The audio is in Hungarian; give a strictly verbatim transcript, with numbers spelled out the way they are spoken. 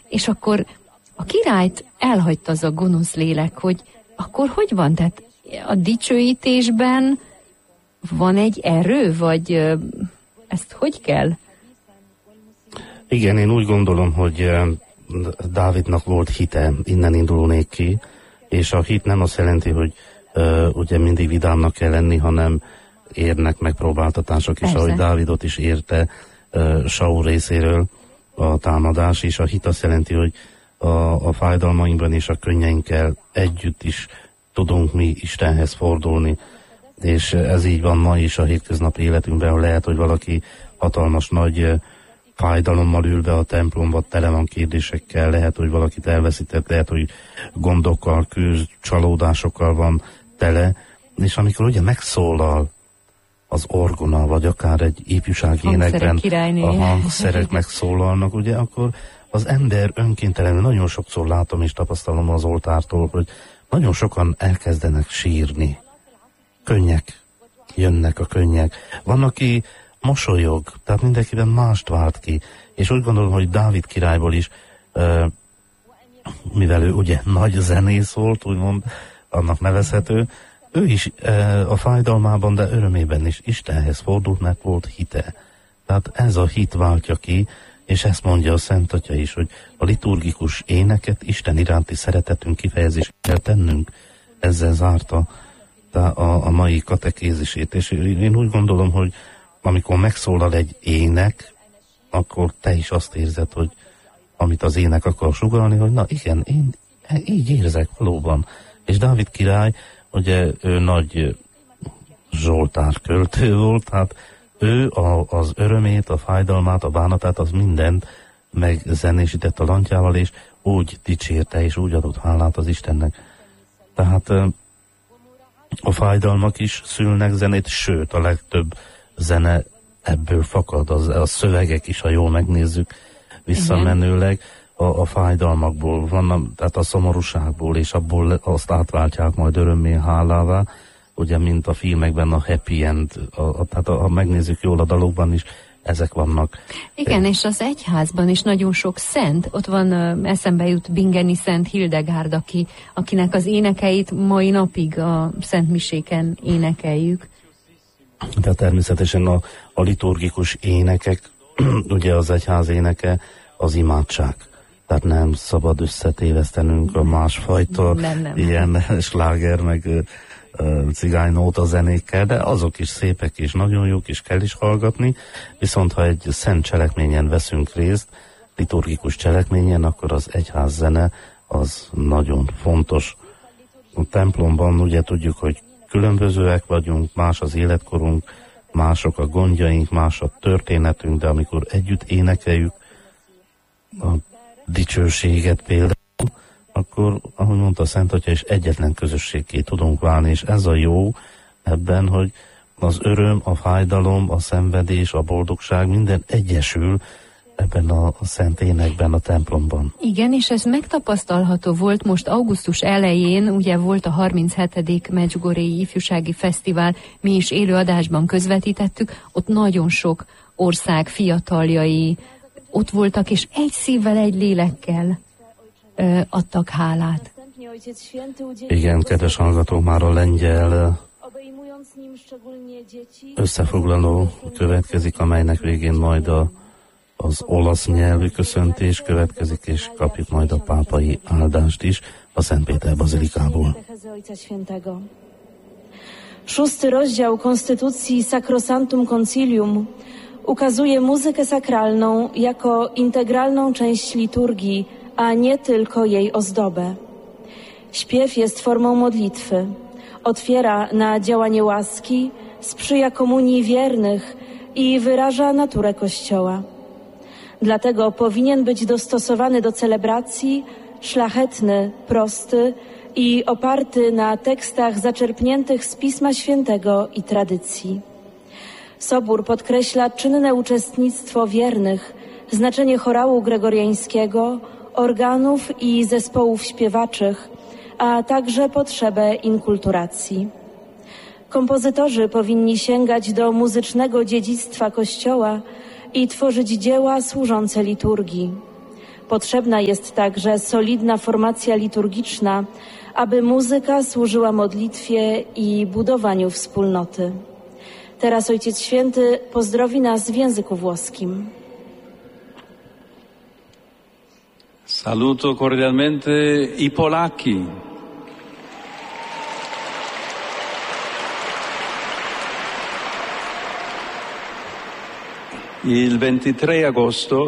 és akkor a királyt elhagyta az a gonosz lélek, hogy akkor hogy van? Tehát a dicsőítésben van egy erő, vagy ezt hogy kell? Igen, én úgy gondolom, hogy Dávidnak volt hite, innen indulnék ki, és a hit nem azt jelenti, hogy uh, ugye mindig vidámnak kell lenni, hanem érnek megpróbáltatások, és ahogy Dávidot is érte uh, Saul részéről a támadás, és a hit azt jelenti, hogy a, a fájdalmainkban és a könnyeinkkel együtt is tudunk mi Istenhez fordulni, és ez így van ma is a hétköznapi életünkben, ahol lehet, hogy valaki hatalmas nagy uh, fájdalommal ül be a templomba, tele van kérdésekkel, lehet, hogy valakit elveszített, lehet, hogy gondokkal, küzd, csalódásokkal van tele, és amikor ugye megszólal az orgona, vagy akár egy ifjúsági énekben a hangszerek megszólalnak, ugye, akkor az ember önkéntelenül, nagyon sokszor látom és tapasztalom az oltártól, hogy nagyon sokan elkezdenek sírni. Könnyek, jönnek a könnyek. Van, aki mosolyog, tehát mindenkiben mást vált ki, és úgy gondolom, hogy Dávid királyból is, mivel ő ugye nagy zenész volt, úgymond annak nevezhető, ő is a fájdalmában, de örömében is Istenhez fordult, mert volt hite. Tehát ez a hit váltja ki, és ezt mondja a Szent Atya is, hogy a liturgikus éneket Isten iránti szeretetünk kifejezésre kell tennünk. Ezzel zárta a, a mai katekézisét, és én úgy gondolom, hogy amikor megszólal egy ének, akkor te is azt érzed, hogy amit az ének akar sugallni, hogy na igen, én így érzek valóban. És Dávid király, ugye ő nagy zsoltár költő volt, tehát ő a, az örömét, a fájdalmát, a bánatát, az mindent megzenésített a lantjával, és úgy dicsérte, és úgy adott hálát az Istennek. Tehát a fájdalmak is szülnek zenét, sőt, a legtöbb zene ebből fakad, az, a szövegek is, ha jól megnézzük, visszamenőleg a, a fájdalmakból vannak, tehát a szomorúságból, és abból azt átváltják majd örömmé, hálává, ugye, mint a filmekben a happy end, a, a, tehát ha megnézzük jól a dalokban is, ezek vannak. Igen, és az egyházban is nagyon sok szent, ott van, eszembe jut Bingeni Szent Hildegárd, aki, akinek az énekeit mai napig a szentmiséken énekeljük. De természetesen a, a liturgikus énekek, ugye az egyház éneke, az imádság. Tehát nem szabad összetévesztenünk a másfajta nem, nem. ilyen sláger, meg uh, cigánynóta zenékkel, de azok is szépek és nagyon jók, és kell is hallgatni, viszont ha egy szent cselekményen veszünk részt, liturgikus cselekményen, akkor az egyház zene az nagyon fontos. A templomban ugye tudjuk, hogy különbözőek vagyunk, más az életkorunk, mások a gondjaink, más a történetünk, de amikor együtt énekeljük a dicsőséget például, akkor, ahogy mondta a Szent Atya, is egyetlen közösségké tudunk válni, és ez a jó ebben, hogy az öröm, a fájdalom, a szenvedés, a boldogság, minden egyesül ebben a szent énekben, a templomban. Igen, és ez megtapasztalható volt most augusztus elején, ugye volt a harminchetedik Medjugorjei Ifjúsági Fesztivál, mi is élő adásban közvetítettük, ott nagyon sok ország fiataljai ott voltak, és egy szívvel, egy lélekkel ö, adtak hálát. Igen, kedves hallgatók, már a lengyel összefoglaló következik, amelynek végén majd a az olasz nyelvű köszöntés következik, és kapjuk majd a pápai áldást is a Szent Péter Bazilikából. Szósty rozdział Konstytucji Sacrosanctum Concilium ukazuje muzykę sakralną jako integralną część liturgii, a nie tylko jej ozdobę. Śpiew jest formą modlitwy, otwiera na działanie łaski, sprzyja komunii wiernych i wyraża naturę Kościoła. Dlatego powinien być dostosowany do celebracji, szlachetny, prosty i oparty na tekstach zaczerpniętych z Pisma Świętego i tradycji. Sobór podkreśla czynne uczestnictwo wiernych, znaczenie chorału gregoriańskiego, organów i zespołów śpiewaczych, a także potrzebę inkulturacji. Kompozytorzy powinni sięgać do muzycznego dziedzictwa Kościoła i tworzyć dzieła służące liturgii. Potrzebna jest także solidna formacja liturgiczna, aby muzyka służyła modlitwie i budowaniu wspólnoty. Teraz Ojciec Święty pozdrowi nas w języku włoskim. Saluto cordialmente i Polacchi. Il ventitré agosto